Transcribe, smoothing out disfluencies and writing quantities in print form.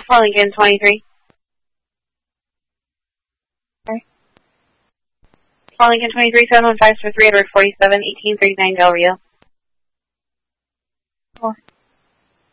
for Lincoln 23. Okay. For Lincoln 23, 715 for 3 Edward 47, 1839 Del Rio. 4.